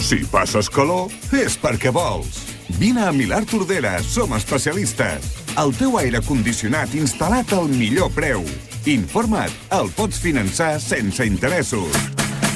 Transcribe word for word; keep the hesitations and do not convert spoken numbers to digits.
Si passes calor, és perquè vols. Vine a Milà Tordera, som especialistes. El teu aire condicionat instal·lat al millor preu. Informa't, el pots finançar sense interessos.